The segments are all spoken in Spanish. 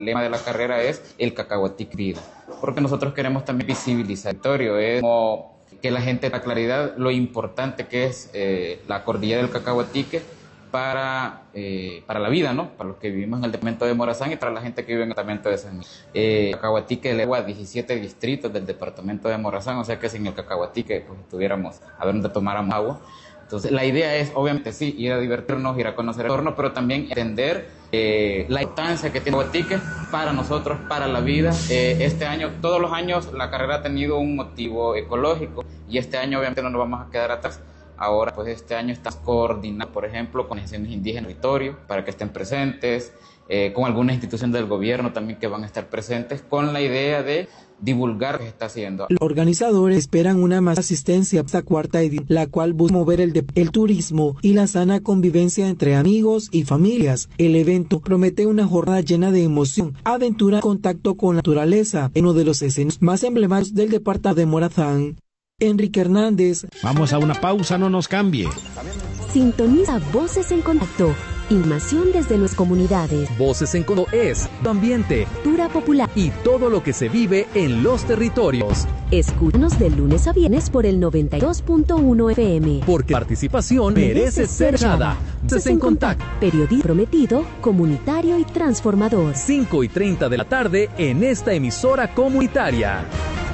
lema de la carrera es el cacahuatique vida, porque nosotros queremos también visibilizar el territorio, es como que la gente tenga claridad lo importante que es la cordillera del cacahuatique para la vida, ¿no? Para los que vivimos en el departamento de Morazán y para la gente que vive en el departamento de San Miguel. Cacahuatique le a 17 distritos del departamento de Morazán, o sea que sin el cacahuatique pues estuviéramos a ver dónde tomáramos agua. Entonces, la idea es, obviamente, sí, ir a divertirnos, ir a conocer el entorno, pero también entender la importancia que tiene el cacahuatique para nosotros, para la vida. Este año, todos los años, la carrera ha tenido un motivo ecológico y este año, obviamente, no nos vamos a quedar atrás. Ahora, pues, este año estamos coordinando, por ejemplo, con organizaciones indígenas del territorio para que estén presentes, con algunas instituciones del gobierno también que van a estar presentes, con la idea de divulgar lo que se está haciendo. Los organizadores esperan una más asistencia a esta cuarta edición, la cual busca mover el turismo y la sana convivencia entre amigos y familias. El evento promete una jornada llena de emoción, aventura y contacto con la naturaleza, en uno de los escenarios más emblemáticos del departamento de Morazán. Enrique Hernández. Vamos a una pausa, no nos cambie. Sintoniza Voces en Contacto. Información desde nuestras comunidades. Voces en Contacto es tu ambiente, cultura popular y todo lo que se vive en los territorios. Escúchanos de lunes a viernes por el 92.1 FM. Porque participación merece ser escuchada. Voces en Contacto. Periodismo prometido, comunitario y transformador. 5:30 de la tarde en esta emisora comunitaria.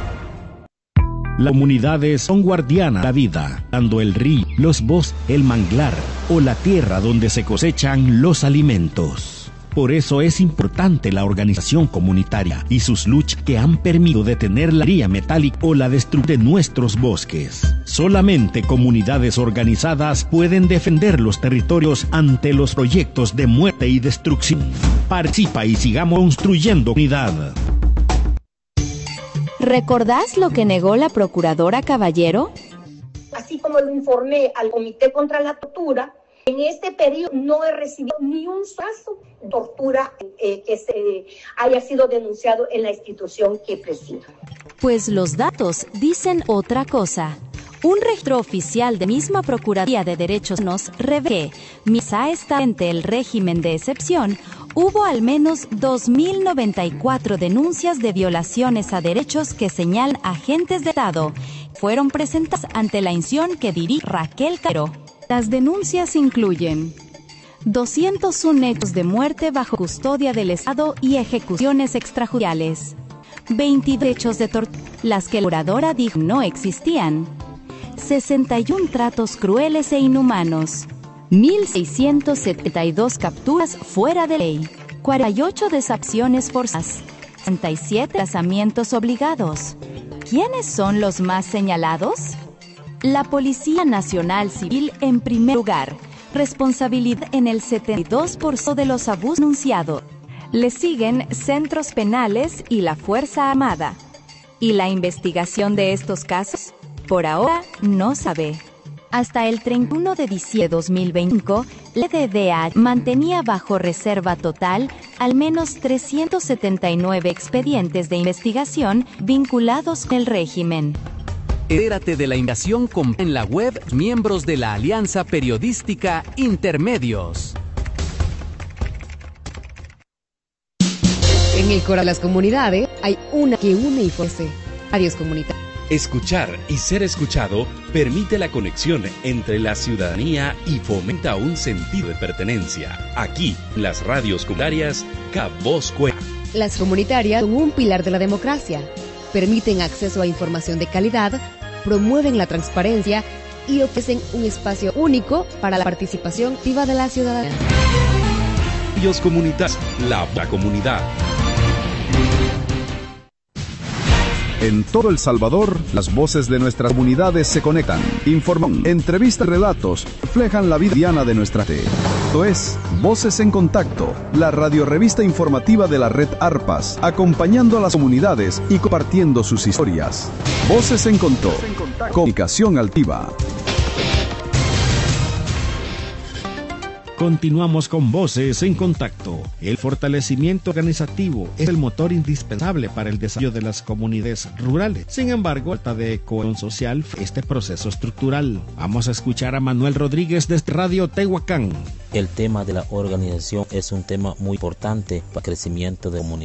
Las comunidades son guardianas de la vida, dando el río, los bosques, el manglar o la tierra donde se cosechan los alimentos. Por eso es importante la organización comunitaria y sus luchas que han permitido detener la minería metálica o la destrucción de nuestros bosques. Solamente comunidades organizadas pueden defender los territorios ante los proyectos de muerte y destrucción. Participa y sigamos construyendo unidad. ¿Recordás lo que negó la procuradora Caballero? Así como lo informé al Comité contra la Tortura, en este periodo no he recibido ni un caso de tortura que se haya sido denunciado en la institución que presido. Pues los datos dicen otra cosa. Un registro oficial de misma Procuraduría de Derechos Humanos revela que, misa está ante el régimen de excepción, hubo al menos 2.094 denuncias de violaciones a derechos que señalan agentes de Estado. Fueron presentadas ante la institución que dirige Raquel Caro. Las denuncias incluyen 201 hechos de muerte bajo custodia del Estado y ejecuciones extrajudiciales, 22 hechos de tortura, las que la procuradora dijo no existían, 61 tratos crueles e inhumanos, 1.672 capturas fuera de ley, 48 desapariciones forzadas, 67 desplazamientos obligados. ¿Quiénes son los más señalados? La Policía Nacional Civil en primer lugar, responsabilidad en el 72% de los abusos denunciados. Le siguen centros penales y la Fuerza Armada. ¿Y la investigación de estos casos? Por ahora, no sabe. Hasta el 31 de diciembre de 2025, la DDA mantenía bajo reserva total al menos 379 expedientes de investigación vinculados con el régimen. Entérate de la invasión en la web miembros de la Alianza Periodística Intermedios. En el corazón de las comunidades hay una que une y fortalece. Radios comunitarias. Escuchar y ser escuchado permite la conexión entre la ciudadanía y fomenta un sentido de pertenencia. Aquí, las radios comunitarias, Voz cuenta. Las comunitarias son un pilar de la democracia. Permiten acceso a información de calidad, promueven la transparencia y ofrecen un espacio único para la participación activa de la ciudadanía. Radios comunitarias, la comunidad. En todo El Salvador, las voces de nuestras comunidades se conectan, informan, entrevistas, relatos, reflejan la vida diana de nuestra gente. Esto es Voces en Contacto, la radiorrevista informativa de la red ARPAS, acompañando a las comunidades y compartiendo sus historias. Voces en Contacto, comunicación altiva. Continuamos con Voces en Contacto. El fortalecimiento organizativo es el motor indispensable para el desarrollo de las comunidades rurales. Sin embargo, falta de cohesión social este proceso estructural. Vamos a escuchar a Manuel Rodríguez desde Radio Tehuacán. El tema de la organización es un tema muy importante para el crecimiento de la comunidad.